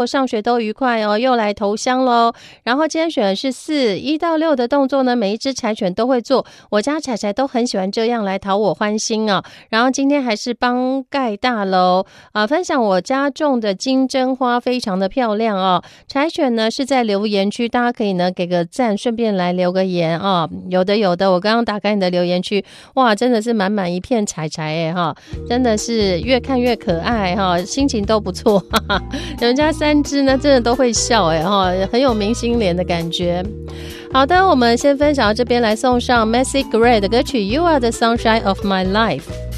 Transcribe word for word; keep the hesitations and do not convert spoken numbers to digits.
上学都愉快哦，又来投箱咯。然后今天选的是四，一到六的动作呢，每一只柴犬都会做，我家柴柴都很喜欢这样来讨我欢心哦。然后今天还是帮盖大楼啊、呃，分享我家种的金针花非常的漂亮哦。柴犬呢是在留言区，大家可以呢给个赞，顺便来留个言哦。有的有的，我刚刚打开你的留言区，哇，真的是满满一片柴柴耶哈，真的是越看越可爱哈，心情都不错哈哈。人家三只呢真的都会笑哎哈，很有明星脸的感觉。好的，我们先分享到这边，来送上 Macy Gray 的歌曲 You Are the Sunshine of My Life。